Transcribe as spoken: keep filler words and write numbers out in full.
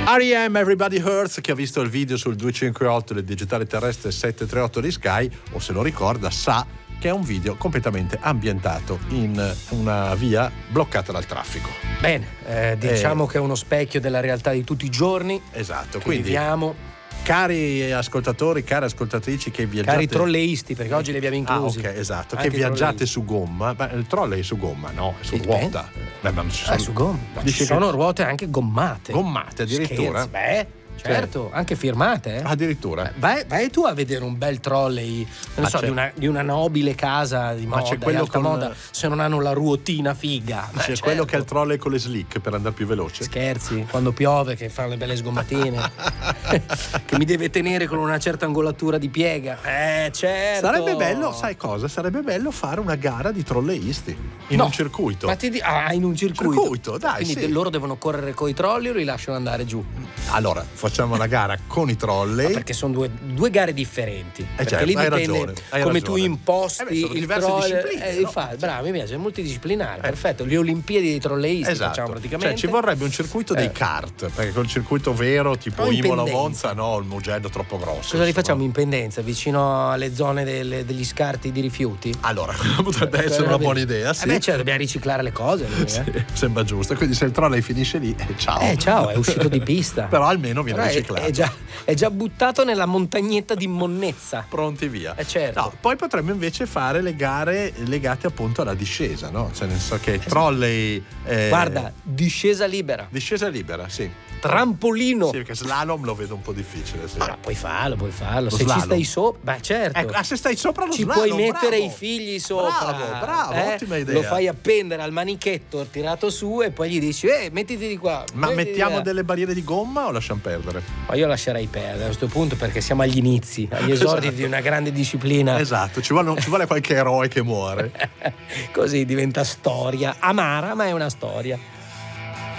R E M Everybody Hurts, chi ha visto il video sul duecentocinquantotto del digitale terrestre sette tre otto di Sky, o se lo ricorda, sa che è un video completamente ambientato in una via bloccata dal traffico. Bene, eh, diciamo Eh. che è uno specchio della realtà di tutti i giorni. Esatto, che quindi viviamo. Cari ascoltatori, cari ascoltatrici che viaggiate, Cari trolleisti, perché oggi li abbiamo inclusi. Ah, ok, esatto, Anche che i viaggiate trolley. su gomma. Beh, il trolley è su gomma, no, è su Dipende. ruota. Beh, ma non ci Ah, sono su gomma. Ma ci Dice che- sono ruote anche gommate. Gommate addirittura? Scherzi, beh, certo, anche firmate. Eh. Addirittura. Vai, vai tu a vedere un bel trolley, non Ma so, c'è- di una, di una nobile casa di Ma moda, c'è di quello alta con- moda, se non hanno la ruotina figa. Ma C'è certo. quello che ha il trolley con le slick per andare più veloce. Scherzi, quando piove che fa le belle sgommatine che mi deve tenere con una certa angolatura di piega. Eh, certo. Sarebbe bello, sai cosa? Sarebbe bello fare una gara di trolleisti in No, un circuito. Ma ti di- ah, in un circuito. Circuito, dai, Quindi sì. de- loro devono correre coi trolley o li lasciano andare giù? Allora, facciamo una gara con i trolley. Ma perché sono due, due gare differenti. perché certo, lì hai dipende ragione, hai come ragione. tu imposti Eh beh, sono il diverse trolley. discipline, Eh, no? infatti, bravo, mi piace, è multidisciplinare, perfetto. Le Olimpiadi dei trolleysti Esatto. facciamo praticamente. Cioè, ci vorrebbe un circuito dei Eh. kart, perché col circuito vero, tipo Però in Imola o pendenza. Monza, no, il Mugello è troppo grosso. Cosa li insomma. facciamo in pendenza, vicino alle zone delle- degli scarti di rifiuti? Allora, potrebbe essere una buona idea, sì. Eh beh, cioè, dobbiamo riciclare le cose. Noi, eh. Sì, sembra giusto. Quindi se il trolley finisce lì, eh, ciao. Eh, ciao, è uscito di pista. Però almeno viene Però è- riciclato. È, già, è già buttato nella montagnetta di monnezza. Pronti via. Eh, certo. No, poi potremmo invece fare le gare legate appunto alla discesa, no? Cioè nel senso che trolley eh, Guarda, discesa libera, discesa libera, sì. trampolino. Sì, perché slalom lo vedo un po' difficile, sì. Ma puoi farlo, puoi farlo. Lo Se slalom. ci stai sopra, beh, certo. Ecco, ah, se stai sopra lo ci slalom, puoi mettere bravo. i figli sopra. Bravo, bravo, eh? ottima idea. Lo fai appendere al manichetto tirato su e poi gli dici, eh, mettiti di qua. Ma mettiti di mettiamo là. delle barriere di gomma o lasciamo perdere? Ma io lascerei perdere a questo punto perché siamo agli inizi, agli esordi Esatto. di una grande disciplina. Esatto, ci vuole, ci vuole qualche eroe che muore. Così diventa storia, amara ma è una storia.